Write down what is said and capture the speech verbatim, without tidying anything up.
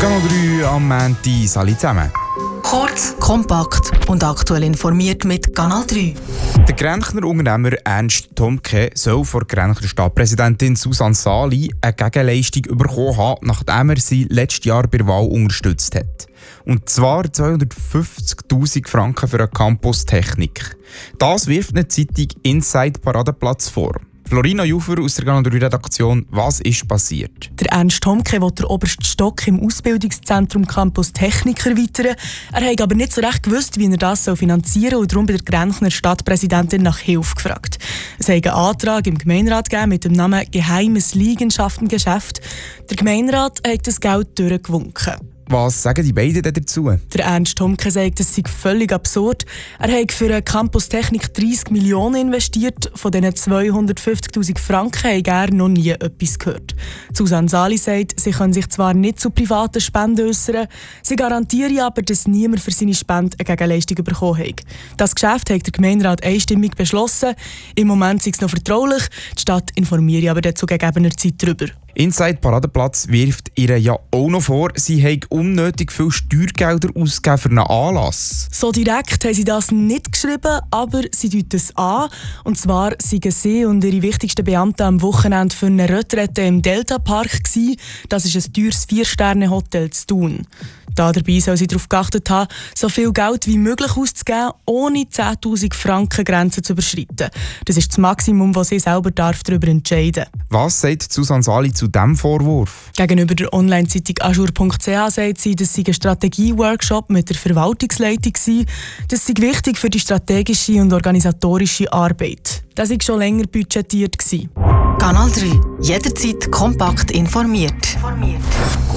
Kanal drei am Montag. Salut zusammen. Kurz, kompakt und aktuell informiert mit Kanal drei. Der Grenchner Unternehmer Ernst Thomke soll von der Grenchner Stadtpräsidentin Susanne Sali eine Gegenleistung bekommen haben, nachdem er sie letztes Jahr bei der Wahl unterstützt hat. Und zwar zweihundertfünfzigtausend Franken für eine Campus-Technik. Das wirft eine Zeitung Inside Paradeplatz vor. Florina Jufer aus der Kanal drei Redaktion, was ist passiert? Der Ernst Thomke will den obersten Stock im Ausbildungszentrum Campus Technik erweitern. Er hat aber nicht so recht gewusst, wie er das finanzieren soll und darum bei der Grenchner Stadtpräsidentin nach Hilfe gefragt. Es hat einen Antrag im Gemeinderat gegeben mit dem Namen «Geheimes Liegenschaftengeschäft». Der Gemeinderat hat das Geld durchgewunken. Was sagen die beiden denn dazu? Der Ernst Thomke sagt, es sei völlig absurd. Er hat für eine Campus Technik dreissig Millionen investiert. Von diesen zweihundertfünfzigtausend Franken hat er noch nie etwas gehört. Susanne Sali sagt, sie können sich zwar nicht zu privaten Spenden äußern, sie garantieren aber, dass niemand für seine Spende eine Gegenleistung bekommen hat. Das Geschäft hat der Gemeinderat einstimmig beschlossen. Im Moment sei es noch vertraulich. Die Stadt informiert aber dazu gegebener Zeit darüber. Inside Paradeplatz wirft ihr ja auch noch vor, sie habe unnötig viel Steuergelder ausgegeben für einen Anlass. So direkt haben sie das nicht geschrieben, aber sie deuten es an. Und zwar waren sie und ihre wichtigsten Beamten am Wochenende für eine Retrette im Delta Park gewesen. Das ist ein teures Vier-Sterne-Hotel zu Thun. Da dabei soll sie darauf geachtet haben, so viel Geld wie möglich auszugeben, ohne zehntausend Franken Grenze zu überschreiten. Das ist das Maximum, das sie selber darf darüber entscheiden darf. Was sagt Susanne Sali zu diesem Vorwurf? Gegenüber der Online-Zeitung azur punkt c h sagt sie, dass sie ein Strategie-Workshop mit der Verwaltungsleitung sei. Das sei wichtig für die strategische und organisatorische Arbeit. Das war schon länger budgetiert. Kanal drei. Jederzeit kompakt informiert.